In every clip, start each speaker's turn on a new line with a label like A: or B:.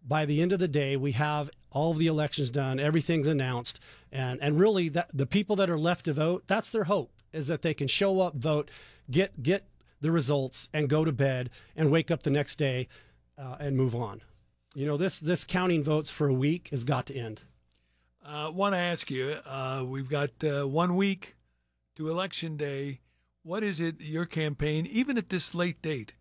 A: by the end of the day, we have all of the elections done, everything's announced, and really the people that are left to vote, that's their hope, is that they can show up, vote, get the results, and go to bed and wake up the next day and move on. You know, this counting votes for a week has got to end.
B: I want to ask you, we've got 1 week to Election Day. What is it your campaign, even at this late date,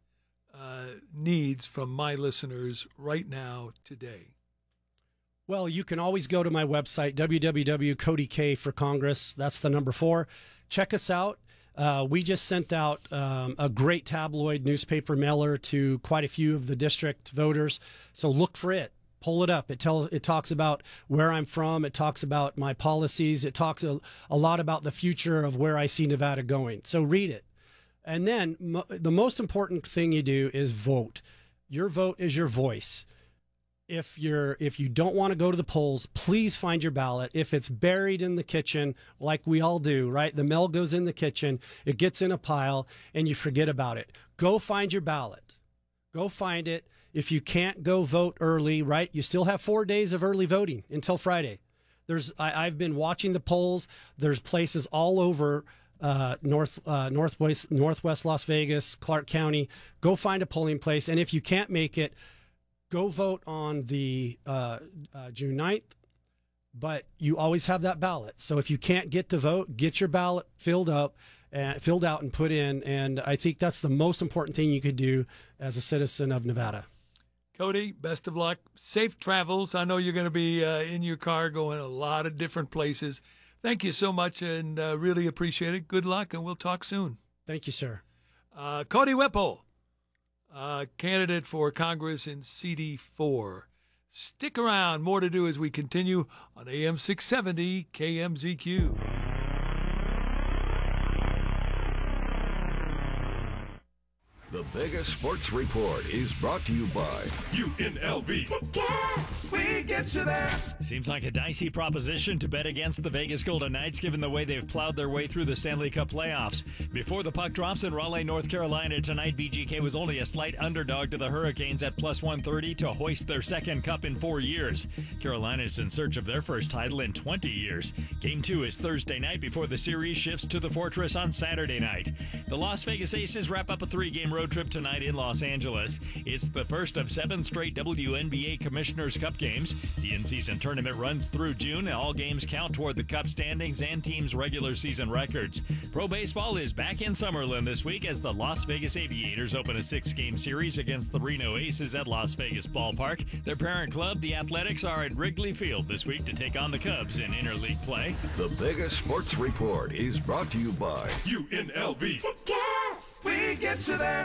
B: needs from my listeners right now, today?
A: Well, you can always go to my website, www.CodyK for Congress. That's the number 4. Check us out. We just sent out a great tabloid newspaper mailer to quite a few of the district voters. So look for it. Pull it up. It talks about where I'm from. It talks about my policies. It talks a lot about the future of where I see Nevada going. So read it. And then the most important thing you do is vote. Your vote is your voice. If you don't want to go to the polls, please find your ballot. If it's buried in the kitchen, like we all do, right? The mail goes in the kitchen, it gets in a pile, and you forget about it. Go find your ballot. Go find it. If you can't go vote early, right, you still have 4 days of early voting until Friday. I've been watching the polls. There's places all over northwest Las Vegas, Clark County. Go find a polling place, and if you can't make it, go vote on the June 9th. But you always have that ballot. So if you can't get to vote, get your ballot filled out and put in. And I think that's the most important thing you could do as a citizen of Nevada.
B: Cody, best of luck. Safe travels. I know you're going to be in your car going a lot of different places. Thank you so much, and really appreciate it. Good luck, and we'll talk soon.
A: Thank you, sir.
B: Cody Whipple, candidate for Congress in CD4. Stick around. More to do as we continue on AM 670 KMZQ.
C: The biggest sports report is brought to you by
D: UNLV. Tickets! We get you there.
E: Seems like a dicey proposition to bet against the Vegas Golden Knights given the way they've plowed their way through the Stanley Cup playoffs. Before the puck drops in Raleigh, North Carolina tonight, VGK was only a slight underdog to the Hurricanes at plus 130 to hoist their second cup in 4 years. Carolina is in search of their first title in 20 years. Game 2 is Thursday night before the series shifts to the Fortress on Saturday night. The Las Vegas Aces wrap up a 3-game road trip tonight in Los Angeles. It's the first of 7 straight WNBA Commissioner's Cup games. The in-season tournament runs through June, and all games count toward the Cup standings and teams' regular season records. Pro baseball is back in Summerlin this week as the Las Vegas Aviators open a 6-game series against the Reno Aces at Las Vegas Ballpark. Their parent club, the Athletics, are at Wrigley Field this week to take on the Cubs in interleague play.
C: The biggest sports report is brought to you by
D: UNLV. Tickets! We get you there.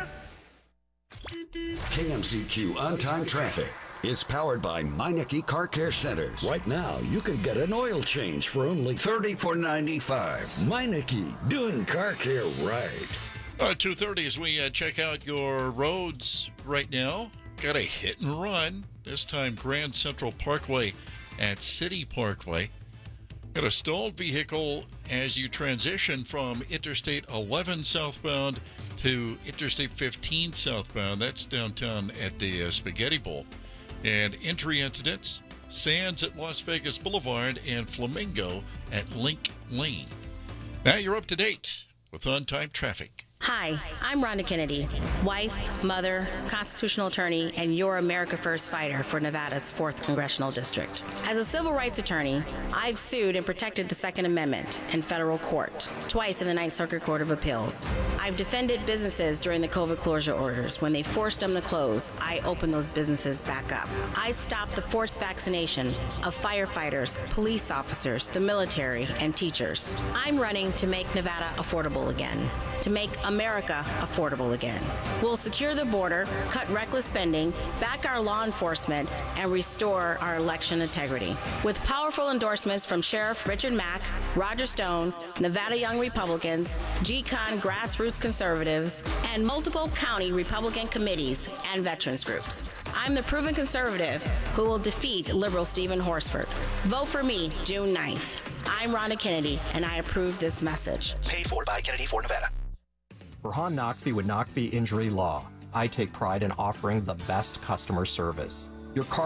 C: KMZQ On-Time Traffic is powered by Meineke Car Care Centers. Right now, you can get an oil change for only $34.95. Meineke, doing car care right.
F: 2:30 as we check out your roads right now. Got a hit and run. This time Grand Central Parkway at City Parkway. Got a stalled vehicle as you transition from Interstate 11 southbound to Interstate 15 southbound. That's downtown at the Spaghetti Bowl. And entry incidents, Sands at Las Vegas Boulevard and Flamingo at Link Lane. Now you're up to date with on-time traffic.
G: Hi, I'm Rhonda Kennedy, wife, mother, constitutional attorney, and your America First fighter for Nevada's 4th Congressional District. As a civil rights attorney, I've sued and protected the Second Amendment in federal court, twice in the Ninth Circuit Court of Appeals. I've defended businesses during the COVID closure orders. When they forced them to close, I opened those businesses back up. I stopped the forced vaccination of firefighters, police officers, the military, and teachers. I'm running to make Nevada affordable again, to make America affordable again. We'll secure the border, cut reckless spending, back our law enforcement, and restore our election integrity. With powerful endorsements from Sheriff Richard Mack, Roger Stone, Nevada Young Republicans, GCON grassroots conservatives, and multiple county Republican committees and veterans groups. I'm the proven conservative who will defeat liberal Stephen Horsford. Vote for me June 9th. I'm Rhonda Kennedy, and I approve this message.
H: Paid for by Kennedy for Nevada.
I: Burhan Naqvi with Naqvi Injury Law. I take pride in offering the best customer service. Your car